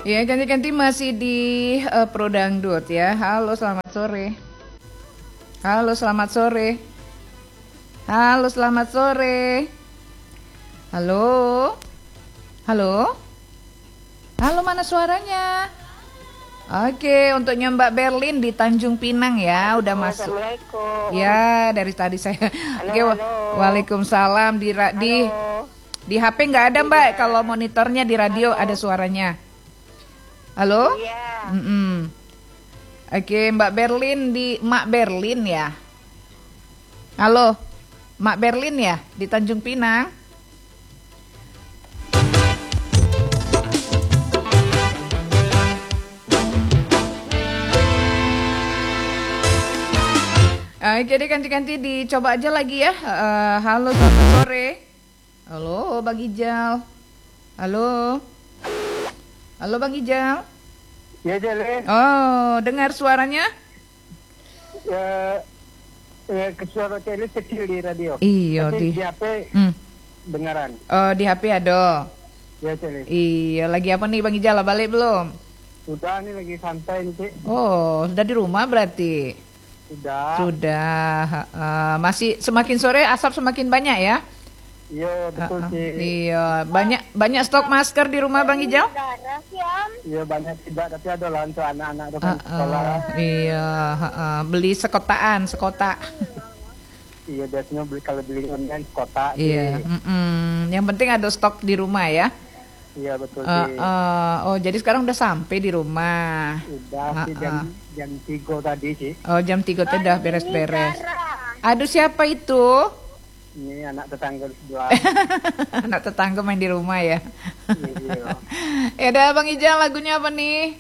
Ya, ganti-ganti masih di Pro Dangdut ya. Halo, selamat sore. Halo, selamat sore. Halo, selamat sore. Halo. Halo. Halo, mana suaranya? Oke, untuknya Mbak Berlin di Tanjung Pinang ya, udah masuk. Assalamualaikum. Ya, dari tadi saya. Halo, Oke, halo. Waalaikumsalam di HP nggak ada Mbak, kalau monitornya di radio ada suaranya. Halo? Iya. Oke, Mbak Berlin di Mak Berlin ya. Halo, Mak Berlin ya di Tanjung Pinang. Jadi ganti-ganti dicoba aja lagi ya. Halo, selamat sore. Halo, Bang Ijal. Halo. Halo, Bang Ijal. Ya, Jale. Oh, dengar suaranya? Suara Jale kecil di radio. Iya, tapi di HP dengaran. Oh, di HP ada. Ya, Jale. Iya, lagi apa nih Bang Ijal? Balik belum? Sudah nih lagi santai nih, Cik. Oh, sudah di rumah berarti? Sudah. Masih semakin sore asap semakin banyak ya? Iya, betul, Cik. Iya, banyak stok masker di rumah Bang Ijal? Iya, banyak tidak, tapi ada lah untuk anak-anak sekolah. Iya, beli sekota. Iya, biasanya kalau beli online kota. Iya, yang penting ada stok di rumah ya. Iya, betul, Cik. Oh, jadi sekarang udah sampai di rumah. Udah sih jam 3 tadi, Cik. Oh, jam 3 tuh udah beres-beres. Aduh, siapa itu? Ini anak tetangga sebelah. Anak tetangga main di rumah ya. Iya. Ya udah Bang Ijal, lagunya apa nih?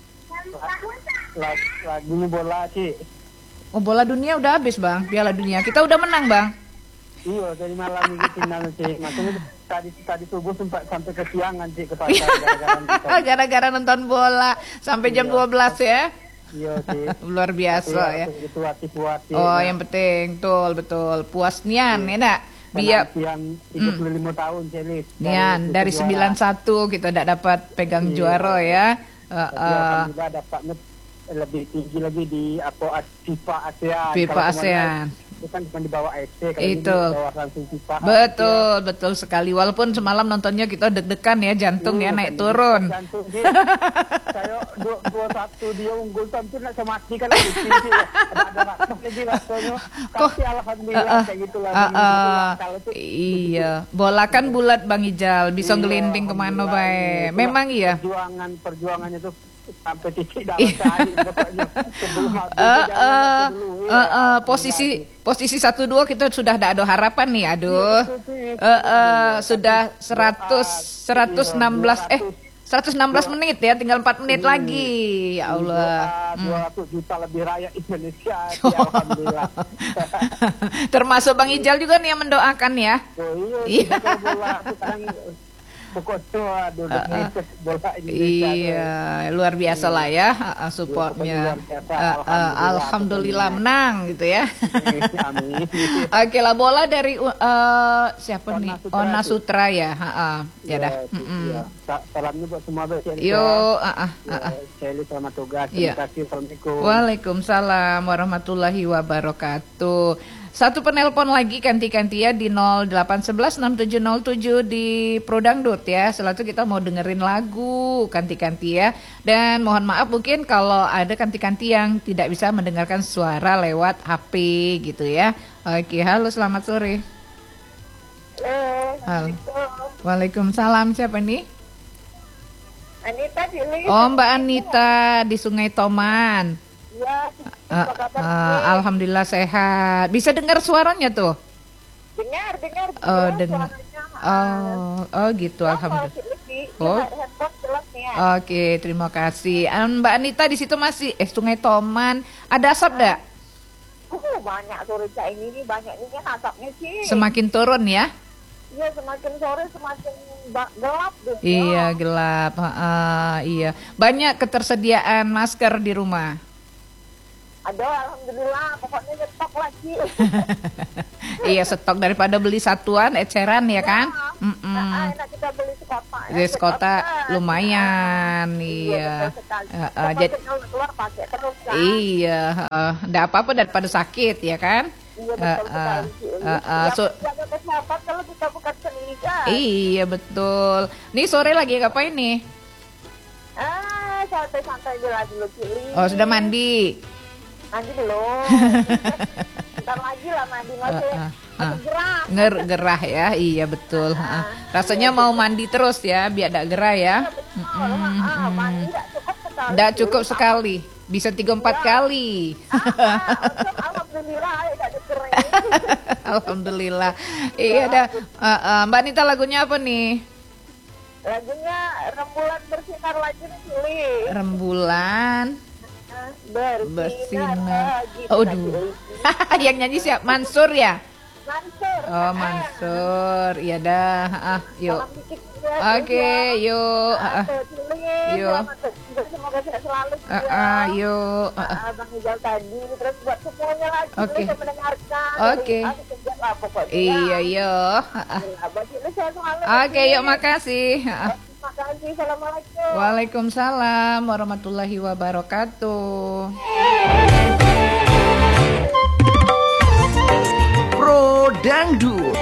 Lagunya bola, Cik. Oh, bola dunia udah habis Bang, Piala Dunia. Kita udah menang Bang. Iya, dari malam ini final, Cik. Makanya tadi subuh sempat sampai kesiangan, Cik, ke pasar Gara-gara nonton bola sampai jam 12 ya. Iya, Cik. Luar biasa ya. Itu hati-hati. Oh, yang penting betul puas nian ya nak. Biar 35 tahun, Cik. Nian dari 91 kita tidak dapat pegang juara ya. Alhamdulillah dapatnya lebih tinggi lagi di FIFA ASEAN. FIFA ASEAN. Itu kan bukan di bawah AFC, kalau itu. Ini di bawah langsung FIFA. Betul sekali. Walaupun semalam nontonnya kita deg-degan ya, jantung ya naik turun. Jantung dia. Saya 2-1 dia unggul sampai nak mati kan lagi. Ada lagi rasanya. Tapi alhamdulillah kayak gitulah. Iya, bola kan bulat Bang Ijal, bisa ngelinding kemana baik. Memang iya. Perjuangannya tuh sampai titik dalam tadi pokoknya posisi 1-2 kita sudah tidak ada harapan nih, aduh. Sudah 116 menit ya, tinggal 4 menit lagi. Ya Allah. 200 juta lebih rakyat Indonesia. Alhamdulillah. Termasuk Bang Ijal juga nih yang mendoakan ya. Iya. Pokoknya bola Indonesia. Iya, luar biasa lah ya supportnya. Alhamdulillah menang gitu ya. Amin. Oke lah, bola dari siapa nih? Ona Sutra ya. Ya dah. Salamnya buat semua baik. Yo, Shelly selamat tugas. Terima kasih. Assalamualaikum. Waalaikumsalam warahmatullahi wabarakatuh. Satu penelpon lagi ganti-ganti ya di 08116707 di Pro Dangdut ya. Setelah itu kita mau dengerin lagu ganti-ganti ya. Dan mohon maaf mungkin kalau ada ganti-ganti yang tidak bisa mendengarkan suara lewat HP gitu ya. Oke, halo selamat sore. Halo. Waalaikumsalam, siapa nih? Anita Dili. Oh, Mbak Anita di Sungai Toman. Ya, alhamdulillah sehat. Bisa dengar suaranya tuh? dengar. Dengar. Oh gitu, alhamdulillah. Oke, terima kasih. Mbak Anita di situ masih Sungai Toman. Ada asap enggak? Banyak sore ini nih, banyak ini kan asapnya sih. Semakin turun ya? Iya, semakin sore semakin gelap gitu. Iya, gelap. Iya. Banyak ketersediaan masker di rumah. Aduh, alhamdulillah, pokoknya nyetok lagi. Iya, stok daripada beli satuan eceran ya kan? Enak kita beli sekota. Di sekota lumayan, iya. Betul sekali. Jadi Kalau keluar pakai terus kan. iya, nggak apa-apa daripada sakit ya kan? Iya betul sekali. Jaga kesehatan kalau kita bukan sendiri kan. Iya betul. Nih sore lagi ngapain nih? Santai-santai aja dulu Cili. Oh sudah mandi. Mandi belum. Bentar lagi lah mandi masih gerah. Gerah ya, iya betul. Rasanya mau mandi terus ya, biar tidak gerah ya. Mandi tidak cukup sekali. Tidak cukup sekali, bisa 3-4 kali. Alhamdulillah tidak dikering. Alhamdulillah. Iya dah. Mbak Nita lagunya apa nih? Lagunya Rembulan Bersinar lagi nih Cili. Rembulan Bersinar lagi. Aduh. Yang nyanyi siapa? Mansur ya? Mansur. Oh Mansur. Iya dah. Yuk. Salam dikit ya, Oke, yuk. Cili. Yuk. Semoga sehat selalu. Yuk. Bang Ijal tadi, terus buat semuanya lagi Oke. yang mendengarkan. Oke. Kerja lah pokoknya. Iya, yuk. Abang Cili sehat selalu. Oke, yuk makasih. Terima kasih. Assalamualaikum. Waalaikumsalam warahmatullahi wabarakatuh. Pro Dangdut.